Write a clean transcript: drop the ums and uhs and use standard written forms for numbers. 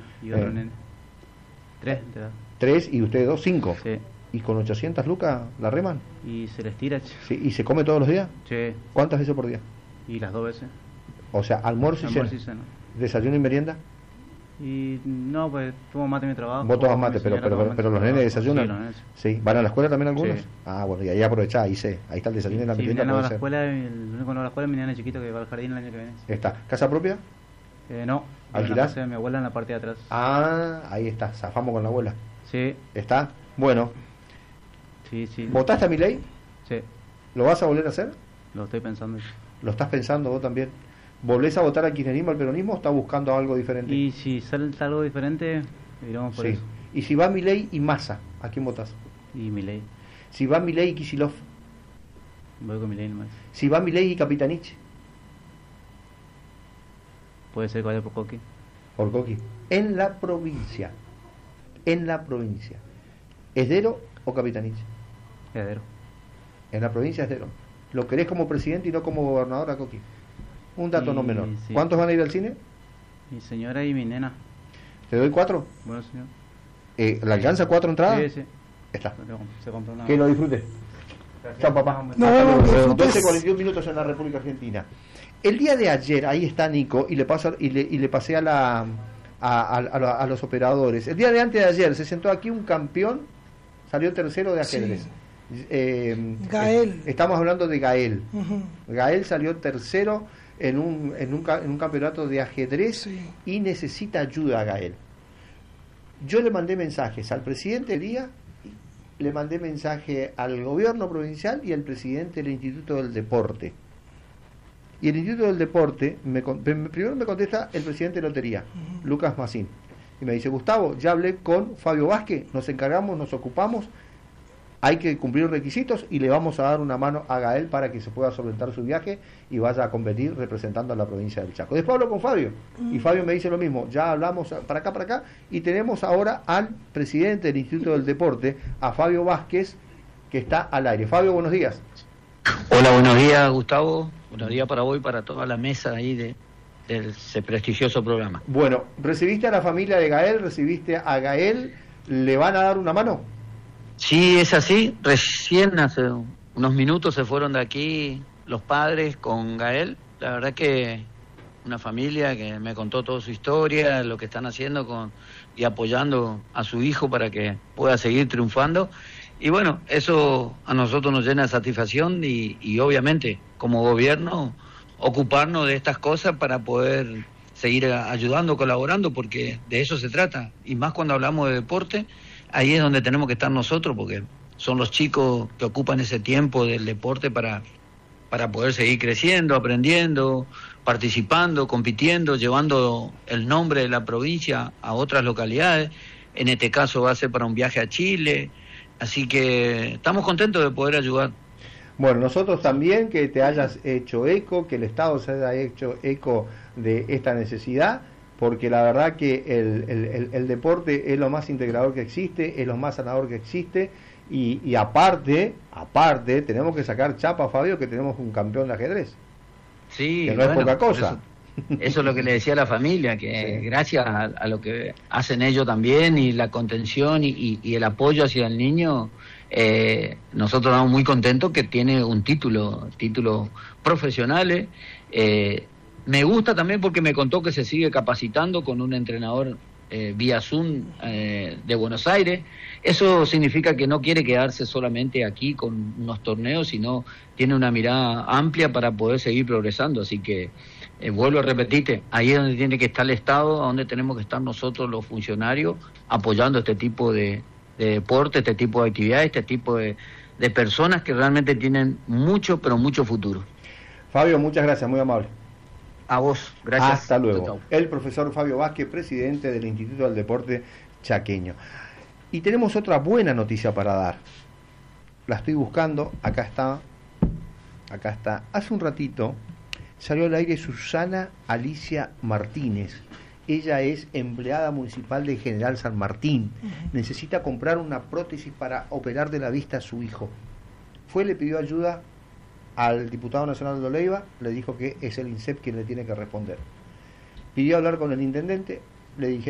y otro nene. 3 de edad. 3 y ustedes 2, 5. Sí. ¿Y con 800 lucas la reman? Y se les tira, Sí. ¿Y se come todos los días? che. ¿Cuántas veces por día? Y las 2 veces. O sea, almuerzo y cena. Cena. ¿Desayuno y merienda? Y no, pues tomo mate en mi trabajo. Vos tomas mate, mi señora toma mate pero en los mi nenes trabajo. desayunan. Sí, los nenes. Sí. ¿Van a la escuela también algunos? Sí. Ah, bueno, y ahí aprovechá, ahí sé. Ahí está el desayuno y la Sí, mi merienda. nena va a la puede ser. escuela, el único que no va a la escuela es mi nena chiquito que va al jardín el año que viene. Está. ¿Casa propia? No, en la ¿Alquilás? casa de mi abuela en la parte de atrás. Ah, ahí está. Zafamos con la abuela. Sí, ¿Está? Bueno. sí, sí. ¿Votaste a mi ley? Sí, ¿Lo vas a volver a hacer? lo estoy pensando. ¿Lo estás pensando vos también? ¿Volvés a votar al kirchnerismo, al peronismo o estás buscando algo diferente? Y si sale algo diferente, iremos por Sí. eso. Y si va Milei y Massa, ¿a quién votás? Y Milei, Si va Milei y Kicillof, voy con Milei nomás. si va Milei y Capitanich, Puede ser que vaya por Coqui. por Coqui, en la provincia, ¿Esdero o Capitanich? Heredero. En la provincia Esdero. ¿Lo querés como presidente y no como gobernador a Coqui? Un dato Y no menor. sí. ¿Cuántos van a ir al cine? Mi señora y mi nena. ¿Te doy 4? Bueno, señor. ¿Le alcanza 4 entradas? Sí, sí. Está. Se compró una. Que lo disfrute. Chao, papá. No, Hasta luego. disfrutes. 12:41 minutos en la República Argentina. El día de ayer, ahí está Nico, y le pasé a los operadores. El día de antes de ayer se sentó aquí un campeón, salió tercero de ajedrez. Gael. Estamos hablando de Gael. Ujú. Gael salió tercero en un campeonato de ajedrez Sí. y necesita ayuda, Gael. Yo le mandé mensajes al presidente del día, le mandé mensaje al gobierno provincial y al presidente del Instituto del Deporte. Y el Instituto del Deporte, primero me contesta el presidente de Lotería, Lucas Macín. Y me dice, Gustavo, ya hablé con Fabio Vázquez, nos encargamos, nos ocupamos, hay que cumplir requisitos y le vamos a dar una mano a Gael para que se pueda solventar su viaje y vaya a competir representando a la provincia del Chaco. Después hablo con Fabio y Fabio me dice lo mismo, ya hablamos para acá y tenemos ahora al presidente del Instituto del Deporte, a Fabio Vázquez, que está al aire. Fabio, buenos días. Hola, buenos días, Gustavo. Buenos días para vos y para toda la mesa ahí de ese prestigioso programa. Bueno, ¿recibiste a la familia de Gael? ¿Recibiste a Gael? ¿Le van a dar una mano? Sí, es así. Recién hace unos minutos se fueron de aquí los padres con Gael. La verdad que una familia que me contó toda su historia, lo que están haciendo y apoyando a su hijo para que pueda seguir triunfando. Y bueno, eso a nosotros nos llena de satisfacción y obviamente como gobierno ocuparnos de estas cosas para poder seguir ayudando, colaborando, porque de eso se trata. Y más cuando hablamos de deporte, ahí es donde tenemos que estar nosotros, porque son los chicos que ocupan ese tiempo del deporte para poder seguir creciendo, aprendiendo, participando, compitiendo, llevando el nombre de la provincia a otras localidades. En este caso va a ser para un viaje a Chile. Así que estamos contentos de poder ayudar. Bueno, nosotros también, que te hayas hecho eco, que el Estado se haya hecho eco de esta necesidad, porque la verdad que el deporte es lo más integrador que existe, es lo más sanador que existe, y aparte, tenemos que sacar chapa, Fabio, que tenemos un campeón de ajedrez. Sí, que no es poca cosa. Eso es lo que le decía a la familia, que Sí. gracias a lo que hacen ellos también y la contención y el apoyo hacia el niño, nosotros estamos muy contentos que tiene un título profesionales. Me gusta también porque me contó que se sigue capacitando con un entrenador vía Zoom de Buenos Aires. Eso significa que no quiere quedarse solamente aquí con unos torneos, sino tiene una mirada amplia para poder seguir progresando. Así que vuelvo a repetirte, ahí es donde tiene que estar el Estado, donde tenemos que estar nosotros los funcionarios apoyando este tipo de deporte, este tipo de actividades, este tipo de personas que realmente tienen mucho, pero mucho futuro. Fabio, muchas gracias, muy amable. A vos, gracias. Hasta luego. Chau. El profesor Fabio Vázquez, presidente del Instituto del Deporte Chaqueño. Y tenemos otra buena noticia para dar. La estoy buscando, acá está. Hace un ratito salió al aire Susana Alicia Martínez. Ella es empleada municipal de General San Martín. Necesita comprar una prótesis para operar de la vista a su hijo. Le pidió ayuda al diputado nacional de Leiva, le dijo que es el INSEP quien le tiene que responder. Pidió hablar con el intendente, le dijeron